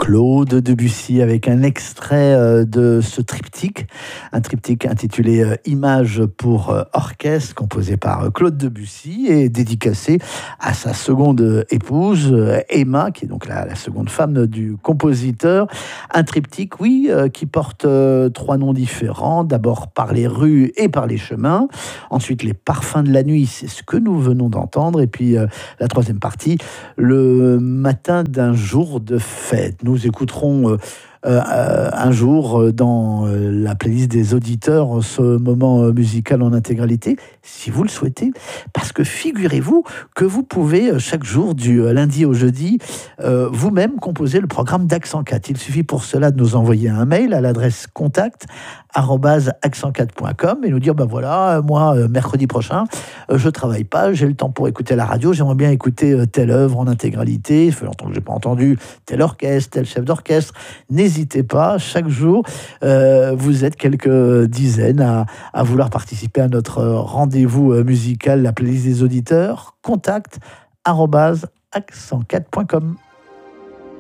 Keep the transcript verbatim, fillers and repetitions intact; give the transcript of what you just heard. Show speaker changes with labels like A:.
A: Claude Debussy avec un extrait euh, de ce triptyque, un triptyque intitulé euh, Images pour euh, orchestre, composé par euh, Claude Debussy et dédicacé à sa seconde épouse, euh, Emma, qui est donc la, la seconde femme du compositeur. Un triptyque, oui, euh, qui porte euh, trois noms différents. D'abord par les rues et par les chemins. Ensuite, les parfums de la nuit, c'est ce que nous venons d'entendre. Et puis, euh, la troisième partie, le matin d'un jour de fête. Nous écouterons euh, euh, un jour dans euh, la playlist des auditeurs ce moment euh, musical en intégralité, si vous le souhaitez, parce que figurez-vous que vous pouvez euh, chaque jour du euh, lundi au jeudi euh, vous-même composer le programme d'Accent quatre. Il suffit pour cela de nous envoyer un mail à l'adresse contact arobase accent quatre point com et nous dire ben voilà, moi euh, mercredi prochain euh, je travaille pas, j'ai le temps pour écouter la radio, j'aimerais bien écouter euh, telle œuvre en intégralité, ça fait longtemps que j'ai pas entendu tel orchestre, tel chef d'orchestre. N'hésitez pas, chaque jour euh, vous êtes quelques dizaines à, à vouloir participer à notre rendez-vous euh, musical, la playlist des auditeurs. Contact arobase accent quatre point com.